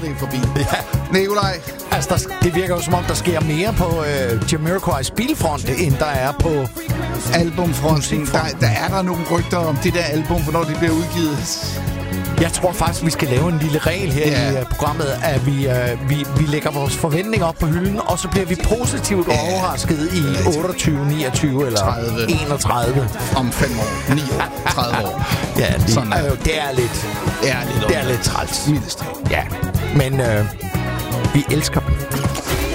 det forbi. Ja. Nikolaj. Altså, det virker jo som om, der sker mere på Jamiroquai's bilfront, end der er på albumfronten. Der er der nogle rygter om det der album, hvornår det bliver udgivet. Jeg tror faktisk, vi skal lave en lille regel her i programmet, at vi lægger vores forventninger op på hylden, og så bliver vi positivt overrasket i 28, 29 eller 30. 31. Om 5 år, 9 år, 30 år. Ja, det er lidt træls. Mildest. Ja, men vi elsker dem.